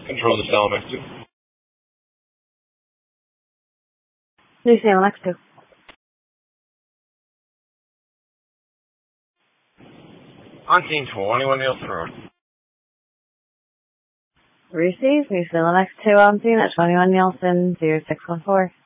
Control the Salem X2. New Salem X2. On scene 21 Nielsen Road. Receive New Salem X2 on scene at 21 Nielsen 0614.